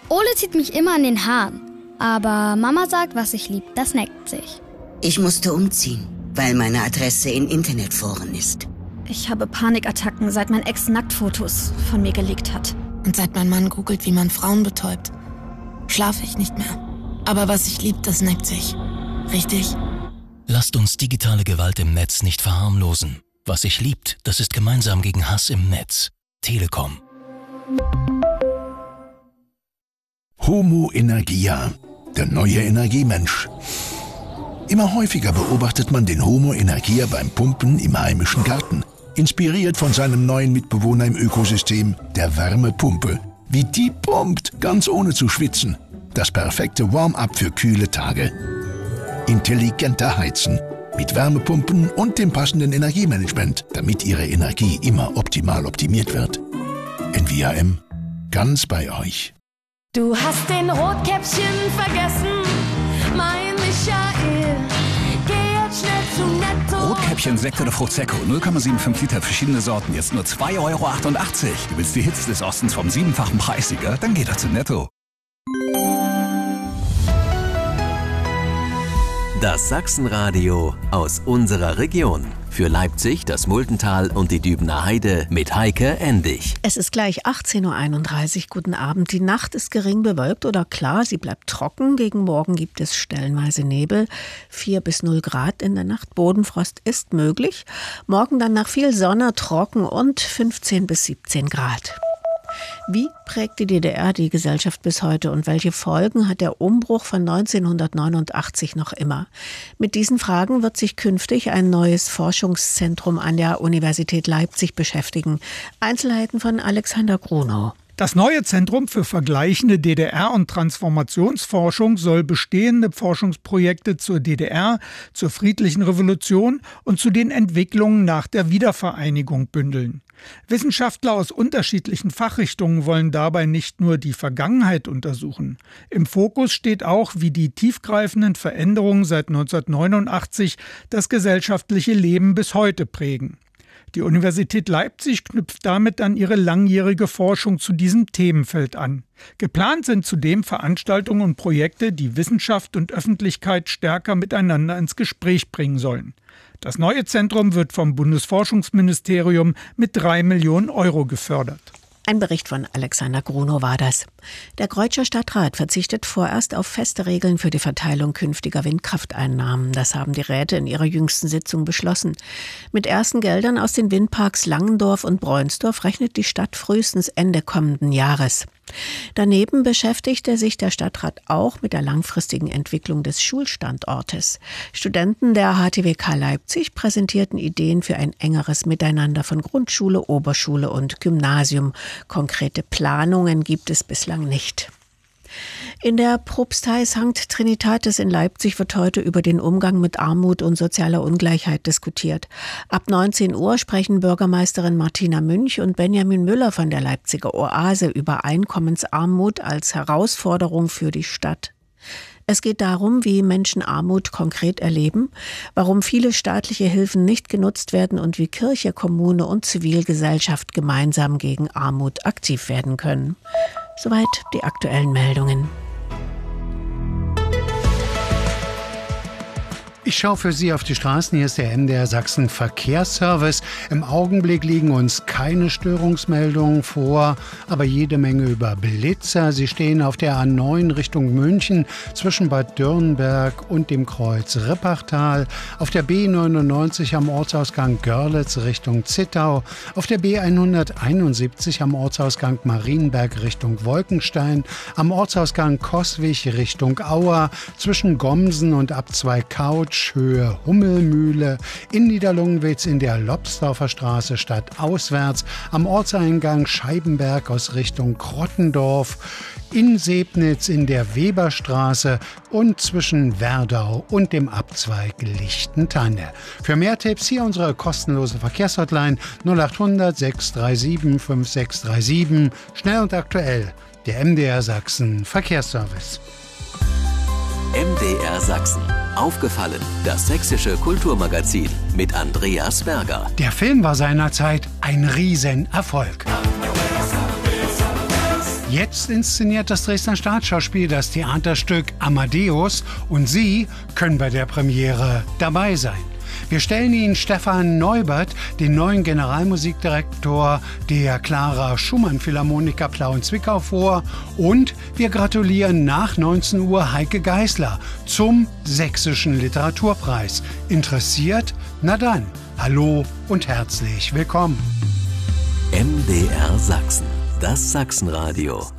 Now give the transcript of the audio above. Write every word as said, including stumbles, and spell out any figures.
Ole zieht mich immer an den Haaren. Aber Mama sagt, was ich lieb, das neckt sich. Ich musste umziehen, weil meine Adresse in Internetforen ist. Ich habe Panikattacken, seit mein Ex Nacktfotos von mir geleakt hat. Und seit mein Mann googelt, wie man Frauen betäubt, schlafe ich nicht mehr. Aber was ich lieb, das neckt sich. Richtig? Lasst uns digitale Gewalt im Netz nicht verharmlosen. Was sich liebt, das ist gemeinsam gegen Hass im Netz. Telekom. Homo Energia, der neue Energiemensch. Immer häufiger beobachtet man den Homo Energia beim Pumpen im heimischen Garten. Inspiriert von seinem neuen Mitbewohner im Ökosystem, der Wärmepumpe. Wie die pumpt, ganz ohne zu schwitzen. Das perfekte Warm-up für kühle Tage. Intelligenter Heizen. Mit Wärmepumpen und dem passenden Energiemanagement, damit Ihre Energie immer optimal optimiert wird. N V A M. Ganz bei euch. Du hast den Rotkäppchen vergessen, mein Michael. Geh jetzt schnell zu Netto. Rotkäppchen Sekt oder Prosecco, null Komma fünfundsiebzig Liter, verschiedene Sorten, jetzt nur zwei Euro achtundachtzig. Du willst die Hits des Ostens vom siebenfachen Preissieger? Dann geh doch zu Netto. Das Sachsenradio aus unserer Region. Für Leipzig, das Muldental und die Dübener Heide mit Heike Endig. Es ist gleich achtzehn Uhr einunddreißig. Guten Abend. Die Nacht ist gering bewölkt oder klar, sie bleibt trocken. Gegen Morgen gibt es stellenweise Nebel. vier bis null Grad in der Nacht. Bodenfrost ist möglich. Morgen dann nach viel Sonne, trocken und fünfzehn bis siebzehn Grad. Wie prägt die D D R die Gesellschaft bis heute und welche Folgen hat der Umbruch von neunzehnhundertneunundachtzig noch immer? Mit diesen Fragen wird sich künftig ein neues Forschungszentrum an der Universität Leipzig beschäftigen. Einzelheiten von Alexander Grunow. Das neue Zentrum für vergleichende D D R- und Transformationsforschung soll bestehende Forschungsprojekte zur D D R, zur friedlichen Revolution und zu den Entwicklungen nach der Wiedervereinigung bündeln. Wissenschaftler aus unterschiedlichen Fachrichtungen wollen dabei nicht nur die Vergangenheit untersuchen. Im Fokus steht auch, wie die tiefgreifenden Veränderungen seit neunzehnhundertneunundachtzig das gesellschaftliche Leben bis heute prägen. Die Universität Leipzig knüpft damit an ihre langjährige Forschung zu diesem Themenfeld an. Geplant sind zudem Veranstaltungen und Projekte, die Wissenschaft und Öffentlichkeit stärker miteinander ins Gespräch bringen sollen. Das neue Zentrum wird vom Bundesforschungsministerium mit drei Millionen Euro gefördert. Ein Bericht von Alexander Grunow war das. Der Greutscher Stadtrat verzichtet vorerst auf feste Regeln für die Verteilung künftiger Windkrafteinnahmen. Das haben die Räte in ihrer jüngsten Sitzung beschlossen. Mit ersten Geldern aus den Windparks Langendorf und Breunsdorf rechnet die Stadt frühestens Ende kommenden Jahres. Daneben beschäftigte sich der Stadtrat auch mit der langfristigen Entwicklung des Schulstandortes. Studenten der H T W K Leipzig präsentierten Ideen für ein engeres Miteinander von Grundschule, Oberschule und Gymnasium. Konkrete Planungen gibt es bislang nicht. In der Propstei Sankt Trinitatis in Leipzig wird heute über den Umgang mit Armut und sozialer Ungleichheit diskutiert. Ab neunzehn Uhr sprechen Bürgermeisterin Martina Münch und Benjamin Müller von der Leipziger Oase über Einkommensarmut als Herausforderung für die Stadt. Es geht darum, wie Menschen Armut konkret erleben, warum viele staatliche Hilfen nicht genutzt werden und wie Kirche, Kommune und Zivilgesellschaft gemeinsam gegen Armut aktiv werden können. Soweit die aktuellen Meldungen. Ich schaue für Sie auf die Straßen. Hier ist der M D R Sachsen Verkehrsservice. Im Augenblick liegen uns keine Störungsmeldungen vor, aber jede Menge über Blitzer. Sie stehen auf der A neun Richtung München zwischen Bad Dürnberg und dem Kreuz Rippachtal, auf der B neunundneunzig am Ortsausgang Görlitz Richtung Zittau, auf der B hunderteinundsiebzig am Ortsausgang Marienberg Richtung Wolkenstein, am Ortsausgang Coswig Richtung Auer, zwischen Gomsen und Abzweig Couch Höhe Hummelmühle, in Niederlungenwitz in der Lobsdorfer Straße stadtauswärts, am Ortseingang Scheibenberg aus Richtung Krottendorf, in Sebnitz in der Weberstraße und zwischen Werdau und dem Abzweig Lichtentanne. Für mehr Tipps hier unsere kostenlose Verkehrshotline null achthundert sechs drei sieben fünf sechs drei sieben. Schnell und aktuell, der M D R Sachsen Verkehrsservice. M D R Sachsen. Aufgefallen, das sächsische Kulturmagazin mit Andreas Berger. Der Film war seinerzeit ein Riesenerfolg. Jetzt inszeniert das Dresdner Staatsschauspiel das Theaterstück Amadeus und Sie können bei der Premiere dabei sein. Wir stellen Ihnen Stefan Neubert, den neuen Generalmusikdirektor der Clara Schumann Philharmoniker Plauen-Zwickau vor und wir gratulieren nach neunzehn Uhr Heike Geisler zum Sächsischen Literaturpreis. Interessiert? Na dann, hallo und herzlich willkommen. M D R Sachsen, das Sachsenradio.